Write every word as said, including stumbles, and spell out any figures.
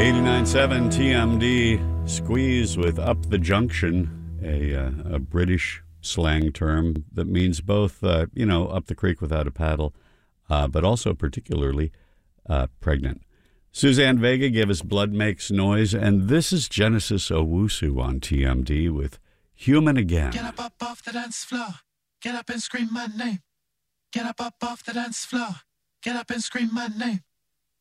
eighty-nine point seven T M D, Squeeze with Up the Junction, a, uh, a British slang term that means both, uh, you know, up the creek without a paddle, uh, but also particularly uh, pregnant. Suzanne Vega gave us Blood Makes Noise, and this is Genesis Owusu on T M D with Human Again. Get up, up off the dance floor. Get up and scream my name. Get up, up off the dance floor. Get up and scream my name.